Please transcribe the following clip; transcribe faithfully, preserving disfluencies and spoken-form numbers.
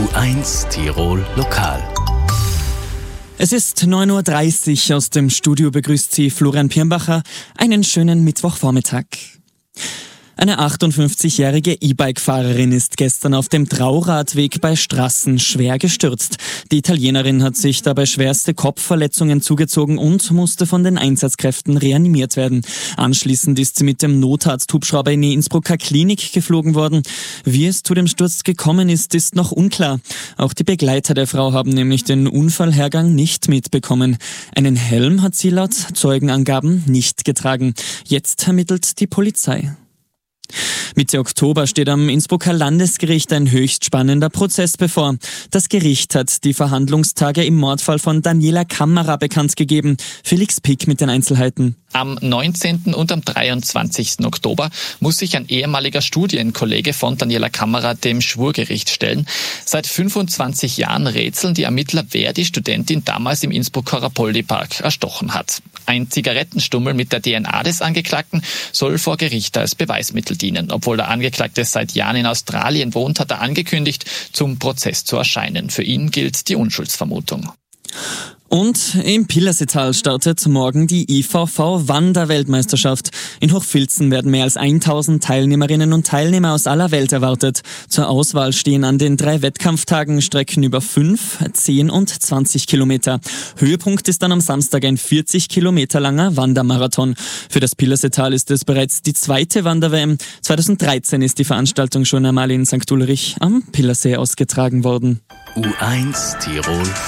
eins Tirol Lokal. Es ist neun Uhr dreißig, aus dem Studio begrüßt Sie Florian Pirnbacher. Einen schönen Mittwochvormittag. Eine achtundfünfzigjährige E-Bike-Fahrerin ist gestern auf dem Trauradweg bei Strassen schwer gestürzt. Die Italienerin hat sich dabei schwerste Kopfverletzungen zugezogen und musste von den Einsatzkräften reanimiert werden. Anschließend ist sie mit dem Notarzthubschrauber in die Innsbrucker Klinik geflogen worden. Wie es zu dem Sturz gekommen ist, ist noch unklar. Auch die Begleiter der Frau haben nämlich den Unfallhergang nicht mitbekommen. Einen Helm hat sie laut Zeugenangaben nicht getragen. Jetzt ermittelt die Polizei. Mitte Oktober steht am Innsbrucker Landesgericht ein höchst spannender Prozess bevor. Das Gericht hat die Verhandlungstage im Mordfall von Daniela Kammerer bekannt gegeben. Felix Pick mit den Einzelheiten. Am neunzehnten und am dreiundzwanzigsten Oktober muss sich ein ehemaliger Studienkollege von Daniela Kammerer dem Schwurgericht stellen. Seit fünfundzwanzig Jahren rätseln die Ermittler, wer die Studentin damals im Innsbrucker Rapoldi-Park erstochen hat. Ein Zigarettenstummel mit der D N A des Angeklagten soll vor Gericht als Beweismittel dienen. Obwohl der Angeklagte seit Jahren in Australien wohnt, hat er angekündigt, zum Prozess zu erscheinen. Für ihn gilt die Unschuldsvermutung. Und im Pillersetal startet morgen die I V V-Wanderweltmeisterschaft. In Hochfilzen werden mehr als tausend Teilnehmerinnen und Teilnehmer aus aller Welt erwartet. Zur Auswahl stehen an den drei Wettkampftagen Strecken über fünf, zehn und zwanzig Kilometer. Höhepunkt ist dann am Samstag ein vierzig Kilometer langer Wandermarathon. Für das Pillersetal ist es bereits die zweite Wander-W M. zweitausenddreizehn ist die Veranstaltung schon einmal in Sankt Ulrich am Pillersee ausgetragen worden. U eins Tirol